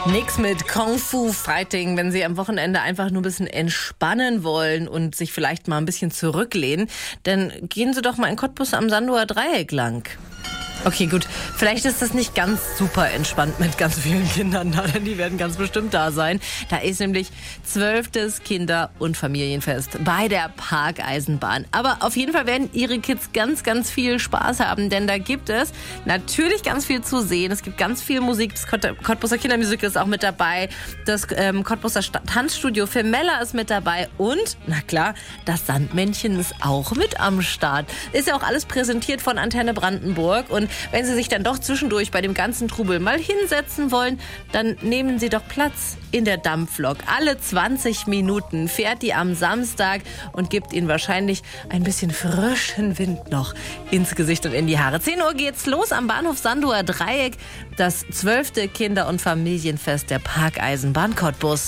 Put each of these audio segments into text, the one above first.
Nix mit Kung Fu Fighting, wenn Sie am Wochenende einfach nur ein bisschen entspannen wollen und sich vielleicht mal ein bisschen zurücklehnen, dann gehen Sie doch mal in Cottbus am Sanduer Dreieck lang. Okay, gut. Vielleicht ist das nicht ganz super entspannt mit ganz vielen Kindern da, denn die werden ganz bestimmt da sein. Da ist nämlich 12. Kinder- und Familienfest bei der Parkeisenbahn. Aber auf jeden Fall werden Ihre Kids ganz, ganz viel Spaß haben, denn da gibt es natürlich ganz viel zu sehen. Es gibt ganz viel Musik. Das Cottbuser Kindermusical ist auch mit dabei. Das Cottbuser Tanzstudio Femella ist mit dabei. Und, na klar, das Sandmännchen ist auch mit am Start. Ist ja auch alles präsentiert von Antenne Brandenburg. Und wenn Sie sich dann doch zwischendurch bei dem ganzen Trubel mal hinsetzen wollen, dann nehmen Sie doch Platz in der Dampflok. Alle 20 Minuten fährt die am Samstag und gibt Ihnen wahrscheinlich ein bisschen frischen Wind noch ins Gesicht und in die Haare. 10 Uhr geht's los am Bahnhof Sanduer Dreieck. Das 12. Kinder- und Familienfest der Parkeisenbahn Cottbus.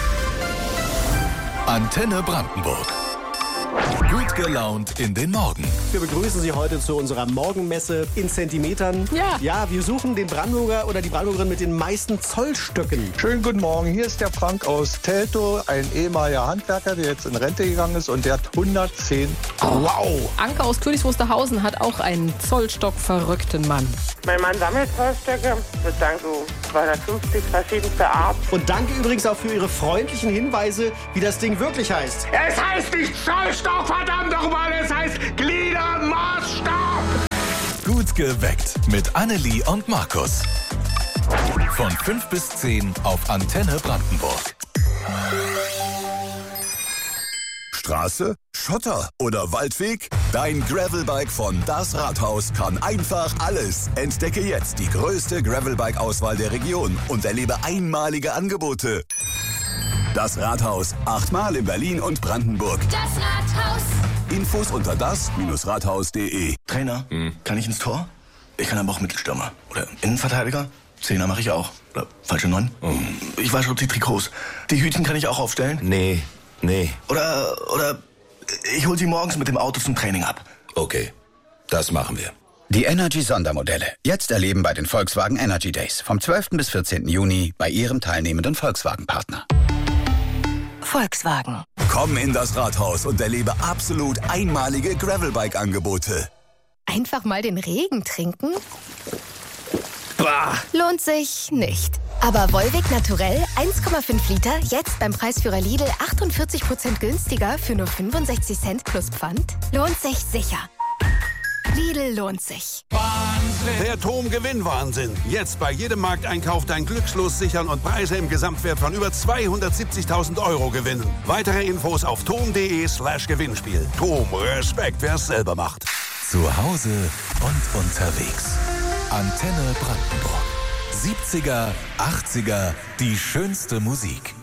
Antenne Brandenburg. Gut gelaunt in den Morgen. Wir begrüßen Sie heute zu unserer Morgenmesse in Zentimetern. Ja, wir suchen den Brandenburger oder die Brandenburgerin mit den meisten Zollstöcken. Schönen guten Morgen, hier ist der Frank aus Teltow, ein ehemaliger Handwerker, der jetzt in Rente gegangen ist und der hat 110. Wow! Anke aus Königs Wusterhausen hat auch einen Zollstock-verrückten Mann. Mein Mann sammelt Zollstöcke, ich würde sagen so 250 verschiedenste Art. Und danke übrigens auch für Ihre freundlichen Hinweise, wie das Ding wirklich heißt. Es heißt nicht Zollstock, verdammt nochmal, es heißt Gliedermaßstab. Gut geweckt mit Annelie und Markus. Von 5 bis 10 auf Antenne Brandenburg. Straße, Schotter oder Waldweg? Dein Gravelbike von Das Rathaus kann einfach alles. Entdecke jetzt die größte Gravelbike-Auswahl der Region und erlebe einmalige Angebote. Das Rathaus, 8-mal in Berlin und Brandenburg. Das Rathaus. Infos unter das-rathaus.de. Trainer, kann ich ins Tor? Ich kann aber auch Mittelstürmer. Oder Innenverteidiger? Zehner mache ich auch. Oder falsche 9? Ich wasche die Trikots. Die Hütchen kann ich auch aufstellen? Nee. Oder ich hol sie morgens mit dem Auto zum Training ab. Okay, das machen wir. Die Energy-Sondermodelle. Jetzt erleben bei den Volkswagen Energy Days. Vom 12. bis 14. Juni bei Ihrem teilnehmenden Volkswagen-Partner. Volkswagen. Komm in das Rathaus und erlebe absolut einmalige Gravelbike-Angebote. Einfach mal den Regen trinken? Lohnt sich nicht. Aber Volvic Naturell 1,5 Liter, jetzt beim Preisführer Lidl 48% günstiger für nur 65 Cent plus Pfand? Lohnt sich sicher. Lidl lohnt sich. Der TOM-Gewinnwahnsinn. Jetzt bei jedem Markteinkauf dein Glückslos sichern und Preise im Gesamtwert von über 270.000 € gewinnen. Weitere Infos auf tom.de/Gewinnspiel. TOM, Respekt, wer es selber macht. Zu Hause und unterwegs. Antenne Brandenburg. 70er, 80er, die schönste Musik.